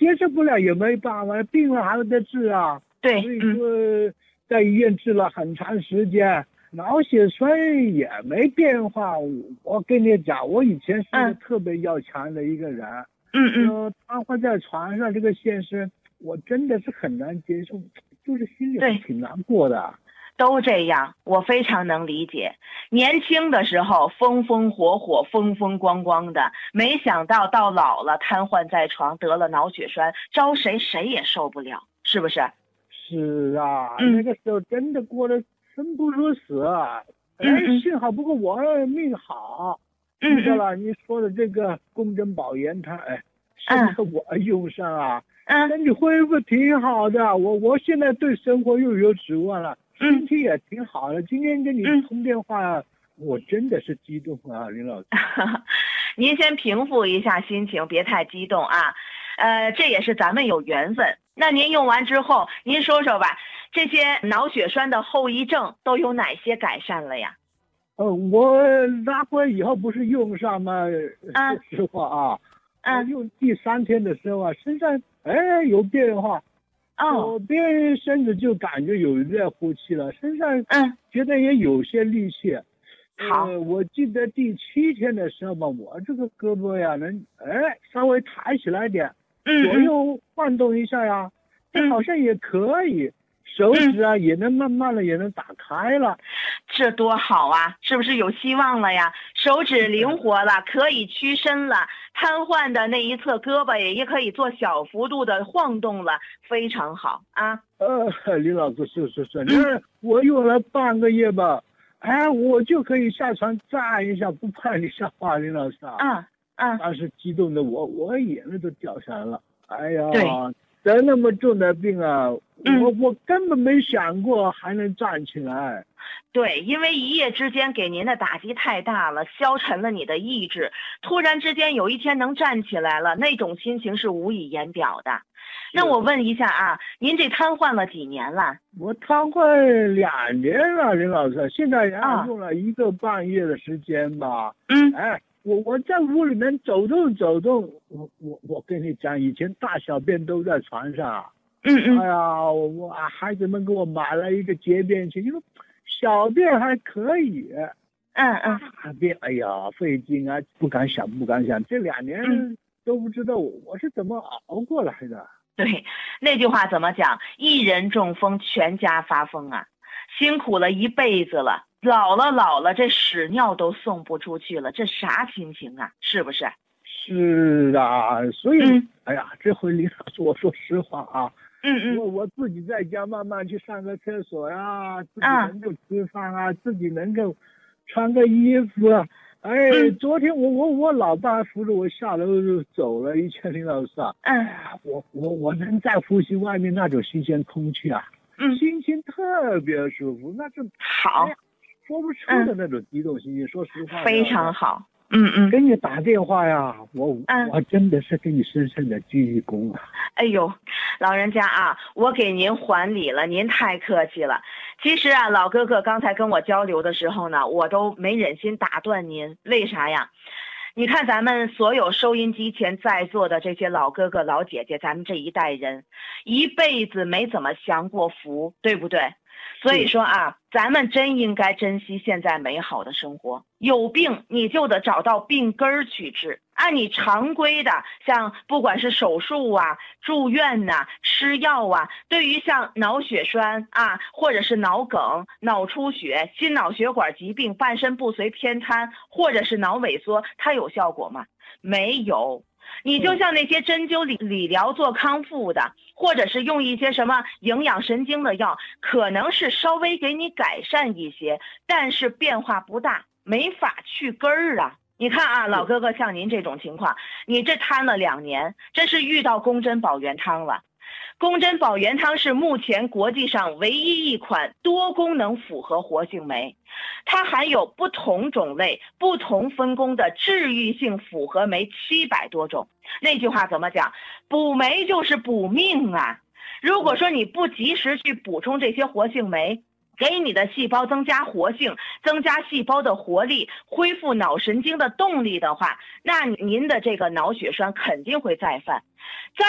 接受不了也没办法，病了还得治啊。 对， 所以说在医院治了很长时间，脑血栓也没变化。我跟你讲，我以前是个特别要强的一个人。瘫痪在床上这个现实，我真的是很难接受，就是心里挺难过的。 都这样，我非常能理解。年轻的时候风风火火、风风光光的，没想到到老了瘫痪在床，得了脑血栓，招谁谁也受不了，是不是？ 是啊，那个时候真的过得生不如死。幸好不过我命好。知道了，你说的这个公珍保元汤，现在我用上啊，身体恢复挺好的。我现在对生活又有指望了，身体也挺好的。今天跟你通电话，我真的是激动啊，林老师。 您先平复一下心情，别太激动啊。这也是咱们有缘分。那您用完之后，您说说吧，这些脑血栓的后遗症都有哪些改善了呀？ 我拿回以后不是用上吗？说实话啊，我用第3天的时候啊，身上有变化。左边身子就感觉有热乎气了，身上觉得也有些力气。 好， 我记得第7天的时候吧，我这个胳膊呀能稍微抬起来点，左右晃动一下呀，这好像也可以。手指啊也能慢慢的也能打开了， 这多好啊！是不是有希望了呀？手指灵活了，可以屈伸了，瘫痪的那一侧胳膊也可以做小幅度的晃动了，非常好啊！ 林老师是，我用了半个月吧，我就可以下床站一下，不怕你笑话，林老师啊。当时激动的我眼泪都掉下来了。哎呀， 对。 得那么重的病啊，我根本没想过还能站起来。 对，因为一夜之间给您的打击太大了，消沉了你的意志，突然之间有一天能站起来了，那种心情是无以言表的。那我问一下啊，您这瘫痪了几年了？ 我瘫痪2年了，林老师，现在也用了1个半月的时间吧。我在屋里面走动，我跟你讲，以前大小便都在床上。哎呀，我孩子们给我买了一个洁便器，你说小便还可以。大便哎呀费劲啊，不敢想。这2年都不知道我是怎么熬过来的。 对，那句话怎么讲？一人中风，全家发疯啊！辛苦了一辈子了。老了，这屎尿都送不出去了，这啥心情啊？是不是？ 是啊，所以，哎呀，这回林老师，我说实话啊，我自己在家慢慢去上个厕所呀，自己能够吃饭啊，自己能够穿个衣服。昨天我老爸扶着我下楼就走了一圈，林老师啊，我能再呼吸外面那种新鲜空气啊，心情特别舒服，那是好。 说不出的那种激动心情，说实话， 非常好。 给你打电话呀，我真的是给你深深的鞠一躬啊。 哎呦，老人家啊，我给您还礼了，您太客气了。其实啊，老哥哥刚才跟我交流的时候呢，我都没忍心打断您，为啥呀？你看咱们所有收音机前在座的这些老哥哥老姐姐，咱们这一代人一辈子没怎么享过福，对不对？所以说啊，咱们真应该珍惜现在美好的生活。有病你就得找到病根儿去治，按你常规的，像不管是手术啊、住院呐、吃药啊，对于像脑血栓啊，或者是脑梗、脑出血、心脑血管疾病、半身不遂偏瘫，或者是脑萎缩，它有效果吗？没有。你就像那些针灸理疗做康复的，或者是用一些什么营养神经的药，可能是稍微给你改善一些，但是变化不大，没法去根儿啊。你看啊，老哥哥，像您这种情况，你这瘫了2年，真是遇到公珍保元汤了。公珍保元汤是目前国际上唯一一款多功能复合活性酶，它含有不同种类、不同分工的治愈性复合酶700多种。那句话怎么讲？补酶就是补命啊！如果说你不及时去补充这些活性酶，给你的细胞增加活性，增加细胞的活力，恢复脑神经的动力的话，那您的这个脑血栓肯定会再犯。